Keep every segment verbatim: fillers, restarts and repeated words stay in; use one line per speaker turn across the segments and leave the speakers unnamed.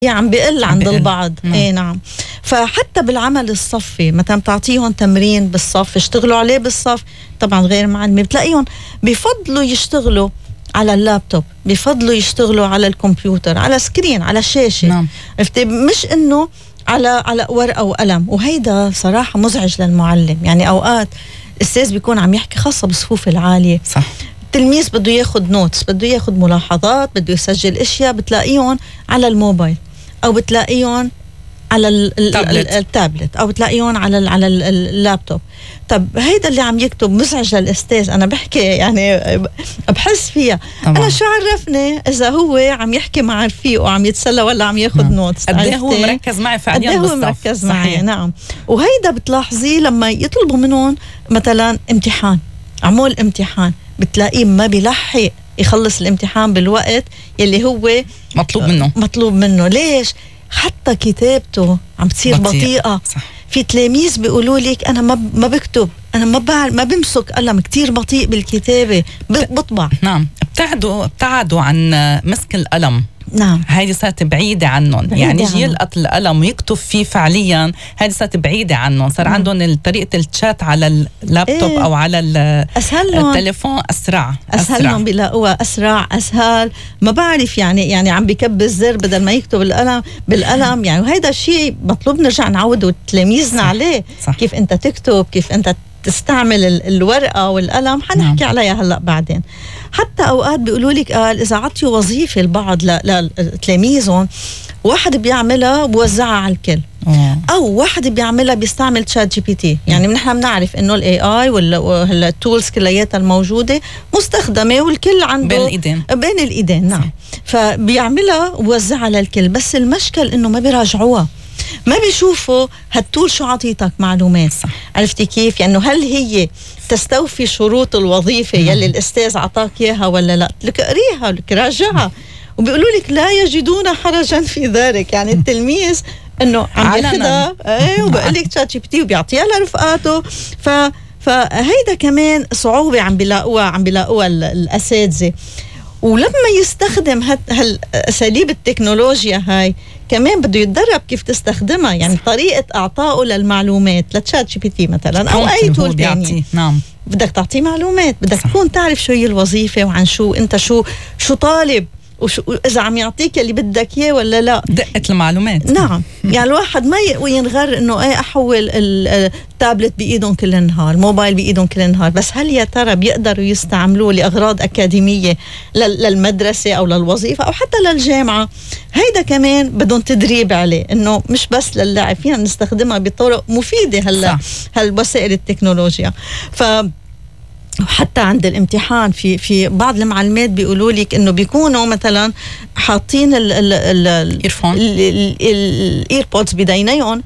عم بيقل عند
بيقل.
البعض.
نعم.
ايه نعم. فحتى بالعمل الصفي مثلا بتعطيهم تمرين بالصف يشتغلوا عليه بالصف، طبعا غير معلمة بتلاقيهم بيفضلوا يشتغلوا على اللابتوب، بيفضلوا يشتغلوا على الكمبيوتر، على سكرين، على شاشة.
نعم.
عرفتي؟ مش انه على على ورقة وقلم. وهيدا صراحة مزعج للمعلم. يعني اوقات الاستاذ بيكون عم يحكي خاصة بالصفوف العالية،
صح.
التلميذ بده ياخد نوتس، بده ياخد ملاحظات، بده يسجل اشياء، بتلاقيهم على الموبايل او بتلاقيهم على التابلت, التابلت او بتلاقيهم على ال على ال اللابتوب. طب هيدا اللي عم يكتب مزعج للاستاذ. انا بحكي يعني بحس فيها طبعا. انا شو عرفني اذا هو عم يحكي مع رفيقه وعم يتسلى ولا عم ياخد نعم. نوتس؟
قد ايه هو مركز معي فعليا بالصف؟
قد ايه هو مركز معي. نعم. وهيدا بتلاحظيه لما يطلبوا منهم مثلا امتحان، عمول امتحان، بتلاقيه ما بيلحق يخلص الامتحان بالوقت يلي هو
مطلوب منه.
مطلوب منه. ليش؟ حتى كتابته عم تصير بطيئة, بطيئة.
صح.
في تلاميذ بيقولوا لك أنا ما ما بكتب، أنا ما بعرف، ما بمسك قلم، كتير بطيء بالكتابة، بطبع.
نعم. ابتعدوا ابتعدوا عن مسك القلم.
نعم.
هذه صارت بعيدة عنهم. بعيدة يعني يجي يلقط القلم ويكتب فيه فعليا، هذه صارت بعيدة عنهم. صار مم. عندهم طريقة الشات على اللابتوب إيه؟ أو على التليفون أسرع
أسهل لهم، بيلاقوها أسرع أسهل. ما بعرف يعني يعني عم بيكب الزر بدل ما يكتب القلم بالقلم. يعني وهذا الشيء مطلوب نرجع نعود تلاميذنا عليه.
صح.
كيف أنت تكتب، كيف أنت تستعمل الورقة والقلم، حنحكي نعم. عليها هلأ بعدين. حتى أوقات بيقولوا لك قال إذا عطيوا وظيفة البعض لتلاميذهم، واحد بيعملها بوزعها على الكل، أوه. أو واحد بيعملها بيستعمل تشات جي بي تي. يعني نحن بنعرف إنه ال إيه آي ولا التولز كلياتها الموجودة مستخدمة والكل عنده
بين الإيدين
بين الإيدين. نعم. فبيعملها ووزعها للكل، بس المشكل إنه ما بيراجعوها، ما بيشوفوا هالتول شو عطيتك معلومات. صح. عرفتي كيف؟ يعني هل هي تستوفي شروط الوظيفة يلي الأستاذ عطاك إياها ولا لا؟ لك قريها، لك راجعها. وبيقولوا لك لا يجدون حرجا في ذلك. يعني التلميذ انه عم ياخذها ايه وبقول لك تشات جي بي تي وبيعطيها لرفقاته. ف فهيدا كمان صعوبة عم بيلاقوها عم بيلاقوها الأساتذة. ولما يستخدم هالأساليب التكنولوجيا هاي كمان بده يتدرب كيف تستخدمها. يعني طريقة أعطائه للمعلومات لتشات جي بي تي مثلا أو أي تول تاني.
نعم.
بدك تعطيه معلومات، بدك
صح.
تكون تعرف شو هي الوظيفة وعن شو أنت شو شو طالب، وإذا عم يعطيك اللي بدك إياه ولا لا.
دقة المعلومات.
نعم. يعني الواحد ما ينغر إنه إيه أحول التابلت بإيدهم كل النهار، الموبايل بإيدهم كل النهار، بس هل يا ترى بيقدروا يستعملوه لأغراض أكاديمية للمدرسة أو للوظيفة أو حتى للجامعة؟ هيدا كمان بدهم تدريب عليه، إنه مش بس للعب، فينا نستخدمها بطرق مفيدة هلا هالوسائل التكنولوجيا. ف وحتى عند الامتحان في في بعض المعلمات بيقولوا لك انه بيكونوا مثلا حاطين ال ال ال الايربودز بدينيهم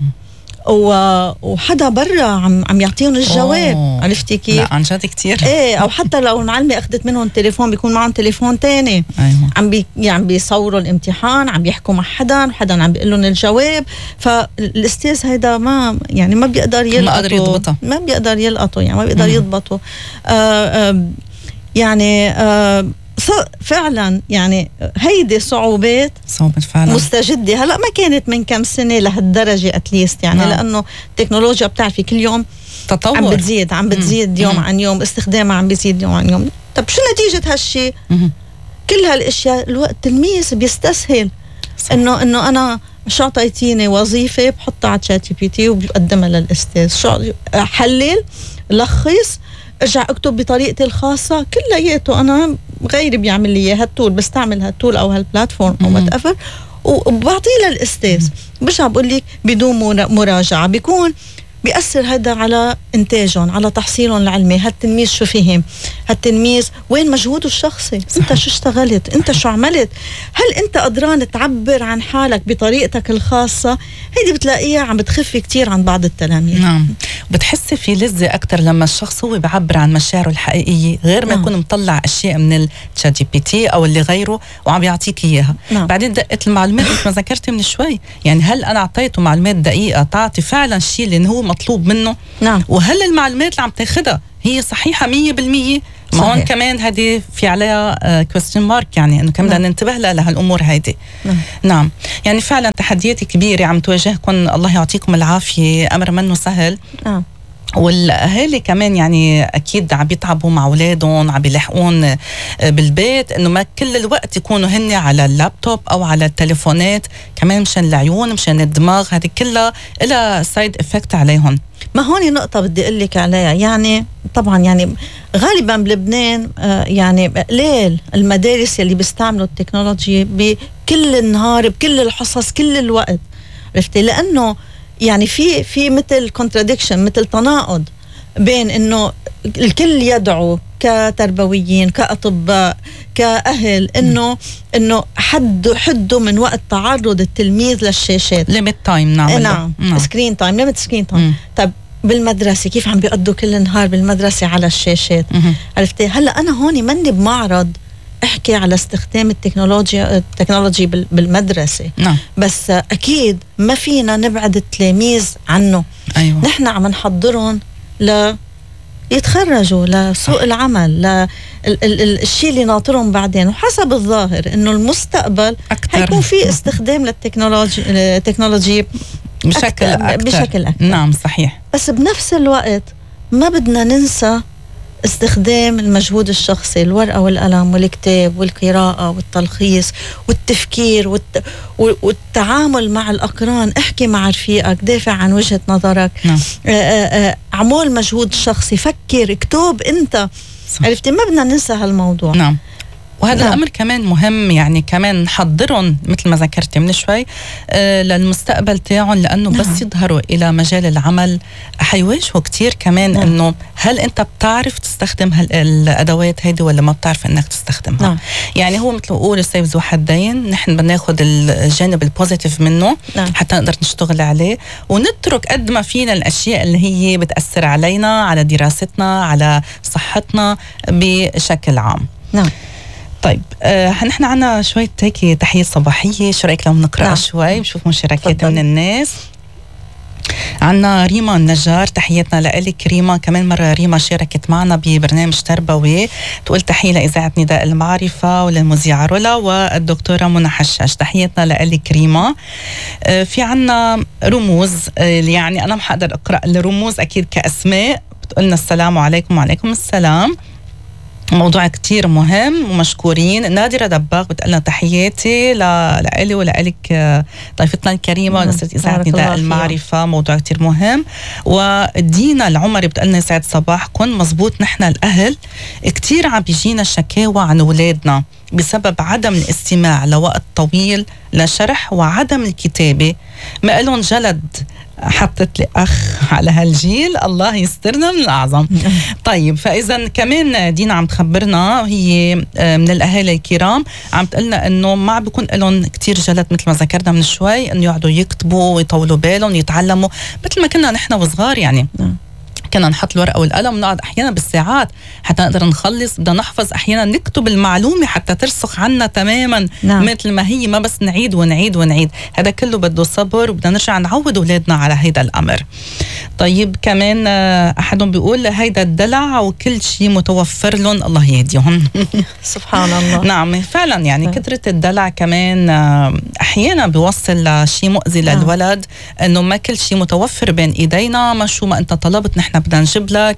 وحدا برا عم عم يعطيهم الجواب. أوه. عرفتي كيف؟
لا عن جد كتير.
ايه. او حتى لو المعلمه اخذت منهم تليفون بيكون معهم تليفون تاني.
أيوة.
عم بي يعني بيصوروا الامتحان، عم بيحكوا مع حدا، حدا عم بيقول لهم الجواب. فالاستاذ هيدا ما يعني ما بيقدر يلقطه،
ما بيقدر يضبطه
ما بيقدر يلقطه يعني ما بيقدر يضبطه. آه آه يعني آه فعلا يعني هيدي صعوبات
صعوبات فعلا
مستجدة. هلا ما كانت من كم سنة لهالدرجة اتليست يعني. نعم. لأنه التكنولوجيا بتعرفي كل يوم
تطور،
عم بتزيد عم بتزيد يوم عن يوم، استخدامها عم بيزيد يوم عن يوم. طب شو نتيجة هالشي؟ كل هالاشياء الوقت التلميذ بيستسهل انه انه انا شو اعطيتيني وظيفة بحطها على تشات جي بي تي وبقدمها للاستاذ، شو حلل لخص ارجع اكتب بطريقتي الخاصة، كلياته انا غيري بيعمل لي اياها التول، بستعمل هالتول او هالبلاتفورم او وات ايفر وبعطيه للاستاذ. برجع بقول لك بدون مراجعة بيكون بيأثر هذا على إنتاجهم، على تحصيلهم العلمي. هالتلميذ شو فهم، هالتلميذ وين مجهوده الشخصي، صح. أنت شو اشتغلت، أنت شو عملت، هل أنت قدران تعبر عن حالك بطريقتك الخاصة. هيدي بتلاقيها عم بتخفي كتير عن بعض التلاميذ.
نعم. بتحسي في لذة أكتر لما الشخص هو بيعبر عن مشاعره الحقيقية، غير ما نعم. يكون مطلع أشياء من التشات جي بي تي أو اللي غيره وعم يعطيك إياها. نعم. بعدين دقة المعلومات مثل ما ذكرتي من شوي، يعني هل أنا أعطيته معلومات دقيقة تعطي فعلا الشيء اللي هو مطلوب منه؟
نعم.
وهل المعلومات اللي عم تاخدها هي صحيحة مية بالمية. ما هون كمان هذه في عليها كويستشن مارك، يعني انه كم بدنا ننتبه لها لهالامور هيدي. نعم. نعم يعني فعلا تحديات كبيره عم تواجهكم، الله يعطيكم العافيه، امر منه سهل. نعم. والاهالي كمان يعني اكيد عم بيتعبوا مع اولادهم، عم بيلحقون بالبيت انه ما كل الوقت يكونوا هن على اللابتوب او على التليفونات، كمان مشان العيون مشان الدماغ، هذه كلها لها سايد افكت عليهم.
ما هون نقطة بدي أقول لك عليها، يعني طبعا يعني غالبا بلبنان آه يعني قليل المدارس اللي بيستعملوا التكنولوجيا بكل النهار بكل الحصص كل الوقت، عرفتي؟ لأنه يعني في في مثل كونتراديكشن، مثل تناقض بين إنه الكل يدعو كتربويين كأطباء كأهل إنه إنه حدوا حدوا من وقت تعرض التلميذ للشاشات،
ليميت تايم. نعم
نعم سكرين تايم، ليميت سكرين تايم. طب بالمدرسة كيف عم بيقضوا كل النهار بالمدرسة على الشاشات؟ عرفتي؟ هلا أنا هوني مني بمعرض احكي على استخدام التكنولوجيا التكنولوجي بالمدرسة. نعم. بس أكيد ما فينا نبعد التلاميذ عنه. أيوة. نحن عم نحضرهم ل يتخرجوا لسوق العمل، ل الشيء اللي ناطرهم بعدين، وحسب الظاهر انه المستقبل حيكون في استخدام للتكنولوجيا التكنولوجيا
بشكل أكتر.
بشكل أكتر.
نعم صحيح.
بس بنفس الوقت ما بدنا ننسى استخدام المجهود الشخصي، الورقة والقلم والكتاب والقراءة والتلخيص والتفكير والت... والتعامل مع الأقران، احكي مع رفيقك، دافع عن وجهة نظرك. نعم. اعمل مجهود شخصي، فكر، اكتب انت. صح. عرفتي؟ ما بدنا ننسى هالموضوع.
نعم. وهذا نعم. الأمر كمان مهم، يعني كمان نحضرهم مثل ما ذكرتي من شوي آه للمستقبل تاعهم، لأنه نعم. بس يظهروا إلى مجال العمل حيواجهوا كتير كمان. نعم. إنه هل أنت بتعرف تستخدم الأدوات هيدي ولا ما بتعرف إنك تستخدمها؟ نعم. يعني هو مثل قول السيف ذو حدين، نحن بناخد الجانب البوزيتيف منه. نعم. حتى نقدر نشتغل عليه، ونترك قد ما فينا الأشياء اللي هي بتأثر علينا، على دراستنا، على صحتنا بشكل عام. نعم. طيب آه نحن عنا شوية هيك تحية صباحية، شو رأيك لو نقرأ نعم. شوي بشوف مشاركات من الناس. عنا ريما النجار، تحياتنا لإلك ريما. كمان مرة ريما شاركت معنا ببرنامج تربوي، تقول تحية لإذاعة نداء المعرفة وللمذيعة رولا والدكتورة منى حشاش، تحياتنا لإلك ريما. آه في عنا رموز، آه يعني أنا ما حقدر أقرأ الرموز أكيد كأسماء، بتقولنا السلام عليكم. وعليكم السلام. موضوع كتير مهم ومشكورين. نادرة دباغ بتقلنا تحياتي لإلي ولإلك ضيفتنا الكريمة ولأسرة إذاعة نداء المعرفة، موضوع كتير مهم. ودينا العمري بتقلنا يسعد صباحكم. مزبوط، نحن الأهل كتير عم بيجينا شكاوى عن أولادنا بسبب عدم الاستماع لوقت طويل لشرح وعدم الكتابة. ما قالون جلد حطت لي أخ على هالجيل، الله يسترنا من الأعظم. طيب فإذا كمان دينا عم تخبرنا، هي من الأهالي الكرام، عم تقلنا إنه ما بيكون لهم كتير جلد مثل ما ذكرنا من شوي، إنه يقعدوا يكتبوا ويطولوا بالهم يتعلموا مثل ما كنا نحن وصغار. يعني كنا نحط الورقة والقلم ونقعد أحيانا بالساعات حتى نقدر نخلص، بدنا نحفظ أحيانا نكتب المعلومة حتى ترسخ عنا تماما. نعم. مثل ما هي، ما بس نعيد ونعيد ونعيد، هذا كله بده صبر، وبدنا نرجع نعود أولادنا على هيدا الأمر. طيب كمان أحدهم بيقول هيدا الدلع وكل شيء متوفر لهم، الله يهديهم.
سبحان الله.
نعم فعلا، يعني كثرة الدلع كمان أحيانا بيوصل لشيء مؤذي للولد، إنه ما كل شيء متوفر بين إيدينا، ما شو ما أنت طلبت نحن بدنا نجيب لك،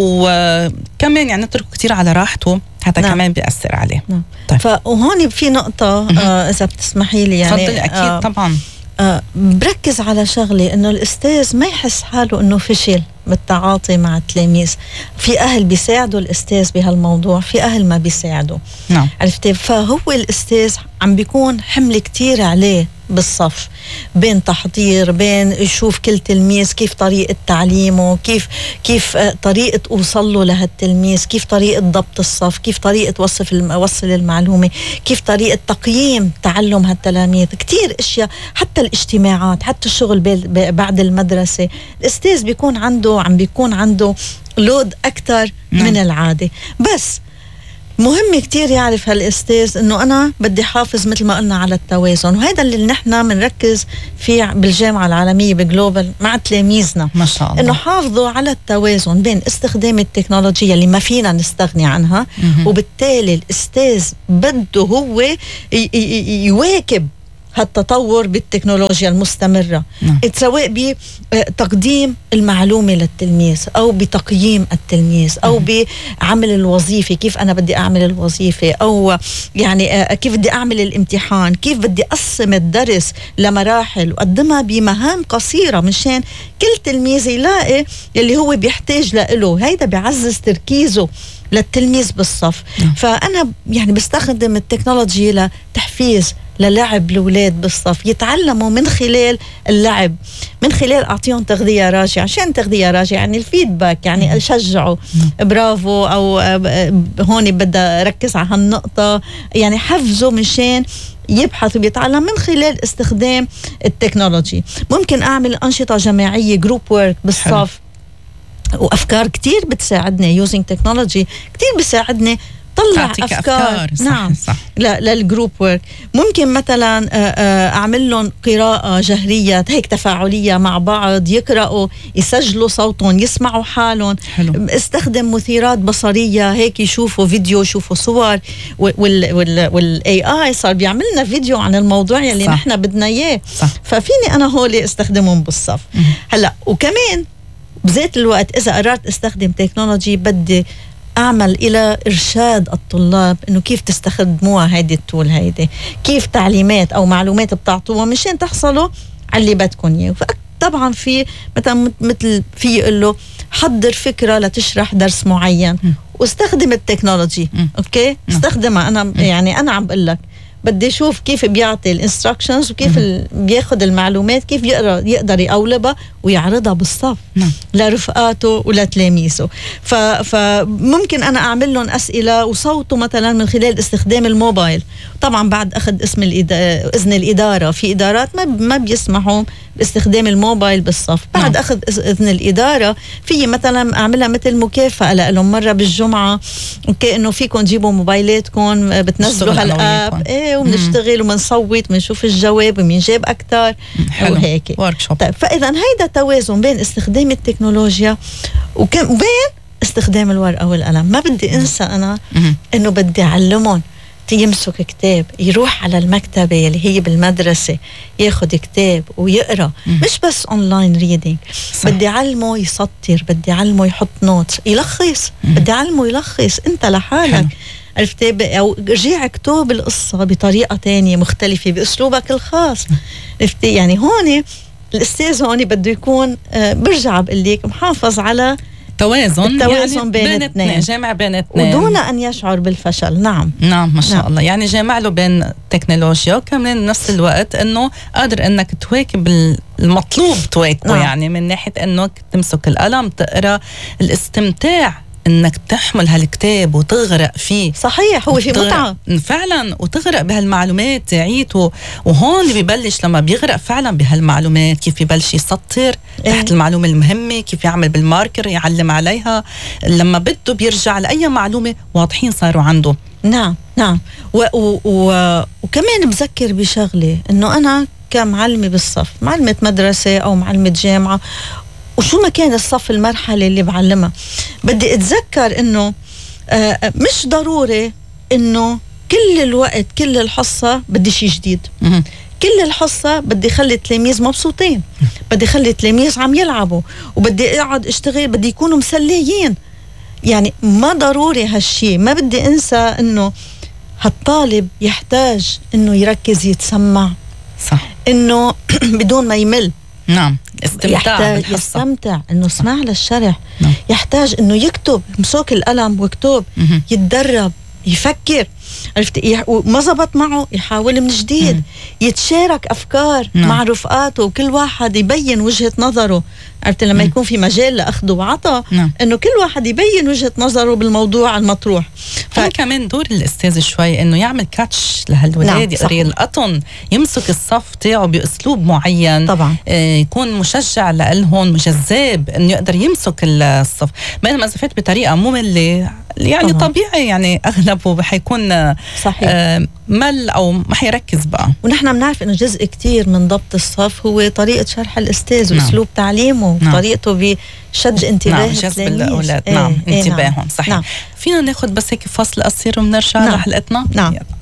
وكمان يعني نتركه كتير على راحته حتى. نعم. كمان بيأثر عليه. نعم.
طيب. فهون في نقطة آه إذا بتسمحي لي، يعني
تفضلي. أكيد آه طبعا.
آه بركز على شغلة، إنه الأستاذ ما يحس حاله إنه فشل بالتعاطي مع التلاميذ. في أهل بيساعدوا الأستاذ بهالموضوع، في أهل ما بيساعدوا. نعم. عرفتي؟ فهو الأستاذ عم بيكون حمل كتير عليه بالصف، بين تحضير، بين يشوف كل تلميذ كيف طريقة تعليمه، كيف كيف طريقة أوصل له لهالتلميذ، كيف طريقة ضبط الصف، كيف طريقة وصف وصل المعلومة، كيف طريقة تقييم تعلم هالتلاميذ. كتير اشياء، حتى الاجتماعات، حتى الشغل بعد المدرسة، الأستاذ بيكون عنده عم بيكون عنده لود أكتر. نعم. من العادة. بس مهم كتير يعرف هالاستاذ انه انا بدي حافظ مثل ما قلنا على التوازن، وهذا اللي نحن بنركز فيه بالجامعه العالميه بجلوبال مع تلاميذنا
ما شاء الله،
انه حافظوا على التوازن بين استخدام التكنولوجيا اللي ما فينا نستغني عنها، م- وبالتالي الاستاذ بده هو ي- ي- يواكب هالتطور بالتكنولوجيا المستمرة، نعم. سواء بتقديم المعلومة للتلميذ أو بتقييم التلميذ أو مم. بعمل الوظيفة، كيف أنا بدي أعمل الوظيفة، أو يعني كيف بدي أعمل الامتحان، كيف بدي أقسم الدرس لمراحل وأقدمها بمهام قصيرة مشان كل تلميذ يلاقي اللي هو بيحتاج له. هيدا بيعزز تركيزه للتلميذ بالصف. نعم. فأنا يعني بستخدم التكنولوجيا لتحفيز للعب الأولاد بالصف، يتعلموا من خلال اللعب، من خلال أعطيهم تغذية راجعة. عشان تغذية راجعة يعني الفيدباك، يعني أشجعوا برافو، أو هون بدي ركز على هالنقطة، يعني حفزوا مشان يبحث وبيتعلم من خلال استخدام التكنولوجي. ممكن أعمل أنشطة جماعية جروب وورك بالصف. حلو. وأفكار كتير بتساعدني using technology، كتير بيساعدني طلع أفكار, أفكار. صح. نعم صح. للجروب ورك. ممكن مثلا أعمل لهم قراءة جهرية هيك تفاعلية مع بعض، يقرأوا، يسجلوا صوتهم، يسمعوا حالهم. حلو. استخدم مثيرات بصرية هيك، يشوفوا فيديو، يشوفوا صور، والاي اي صار بيعمل لنا فيديو عن الموضوع اللي نحن بدنا اياه. ففيني انا هولي استخدمهم بالصف. م- هلا وكمان بذات الوقت إذا قررت استخدم تكنولوجي بدي أعمل إلى إرشاد الطلاب إنه كيف تستخدموها هيدي التول، هيدي كيف تعليمات أو معلومات بتعطوها مشان تحصلوا على اللي بدكم إياه. طبعا في مثلا مثل في يقول له حضر فكرة لتشرح درس معين م. واستخدم التكنولوجي. م. أوكي م. استخدمها. أنا م. يعني أنا عم بقول لك بدي أشوف كيف بيعطي الانستراكشنز وكيف بياخد المعلومات، كيف يقدر يقدر يقولبها ويعرضها بالصف نعم. لرفقاته ولتلاميذه. فممكن أنا أعمل لهم أسئلة وصوته مثلا من خلال استخدام الموبايل، طبعا بعد أخذ اسم الإدارة، إذن الإدارة. في إدارات ما ما بيسمحوا باستخدام الموبايل بالصف. بعد نعم. أخذ إذن الإدارة في مثلا أعملها مثل مكافأة لهم مرة بالجمعة، أوكي إنه فيكم تجيبوا موبايلاتكم بتنزلوا هالآب إيه وبنشتغل وبنصوت وبنشوف الجواب ومين جاب أكتر وهيك. طيب فإذا هيدا توازن بين استخدام التكنولوجيا وبين استخدام الورقة والقلم. ما بدي أنسى أنا إنه بدي أعلمهم يمسك كتاب، يروح على المكتبة اللي هي بالمدرسة ياخد كتاب ويقرأ. مم. مش بس أونلاين ريدينج. بدي علمه يسطر، بدي علمه يحط نوت، يلخص. مم. بدي علمه يلخص أنت لحالك. عرفت؟ أو رجع اكتب القصة بطريقة تانية مختلفة بأسلوبك الخاص. عرفت؟ يعني هون الأستاذ هون بده يكون آه برجع بقول لك محافظ على
توازن،
التوازن
يعني
بين اثنين،
جامع بين اثنين
ودون أن يشعر بالفشل. نعم
نعم ما شاء
نعم.
الله. يعني جامع له بين التكنولوجيا وكمان نفس الوقت أنه قادر أنك تواكب المطلوب تواكبه. نعم. يعني من ناحية أنك تمسك القلم تقرأ، الاستمتاع انك تحمل هالكتاب وتغرق فيه.
صحيح، هو في متعة
فعلا، وتغرق بهالمعلومات تعيته. وهون اللي بيبلش لما بيغرق فعلا بهالمعلومات، كيف يبلش يسطر إيه؟ تحت المعلومة المهمة، كيف يعمل بالماركر يعلم عليها، لما بده بيرجع لأي معلومة واضحين صاروا عنده.
نعم نعم. و و و وكمان بذكر بشغلة انه انا كمعلمة بالصف، معلمة مدرسة او معلمة جامعة، وشو ما كان الصف المرحلة اللي بعلمها، بدي اتذكر انه آه مش ضروري انه كل الوقت كل الحصة بدي شيء جديد. كل الحصة بدي خلي التلاميذ مبسوطين، بدي خلي التلاميذ عم يلعبوا، وبدي اقعد اشتغل، بدي يكونوا مسليين. يعني ما ضروري هالشي. ما بدي انسى انه هالطالب يحتاج انه يركز، يتسمع، صح، انه بدون ما يمل.
نعم، استمتاع
يحتاج يستمتع انه اسمع للشرح. نعم. يحتاج انه يكتب، مسوك القلم واكتب، يتدرب، يفكر. عرفت؟ وما زبط معه يحاول من جديد. مم. يتشارك افكار نعم. مع رفقاته، وكل واحد يبين وجهة نظره. عرفت؟ لما مم. يكون في مجال لاخذ وعطاء، نعم. انه كل واحد يبين وجهة نظره بالموضوع المطروح.
ف... كمان دور الاستاذ شوي انه يعمل كاتش لهالولاد، نعم. يقري القطن، يمسك الصف تاعه باسلوب معين طبعا، آه يكون مشجع لهم، مجذاب انه يقدر يمسك الصف. بينما اذا فات بطريقه ممله يعني طبعا. طبيعي يعني اغلبه حيكون صحيح آه مل او ما حيركز بقى.
ونحن بنعرف انه جزء كتير من ضبط الصف هو طريقه شرح الاستاذ واسلوب نعم. تعليمه نعم. وطريقته بشد انتباه
نعم. جذب الاولاد ايه. نعم ايه انتباههم نعم. صحيح نعم. فينا ناخذ بس هيك فصل قصير ونرجع نعم. لحلقتنا.
نعم